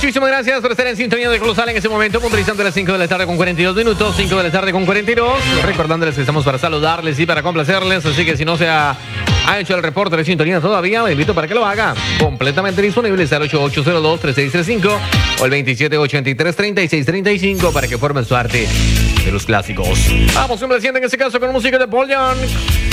Muchísimas gracias por estar en sintonía de Colosal en ese momento, puntualizando las 5 de la tarde con 42 minutos, 5 de la tarde con 42. Recordándoles que estamos para saludarles y para complacerles, así que si no se ha hecho el reporte de sintonía todavía, le invito para que lo haga. Completamente disponible, está el 8802-3635 o el 2783-3635 para que formen su arte de los clásicos. Vamos, complaciendo en este caso con música de Paul Young.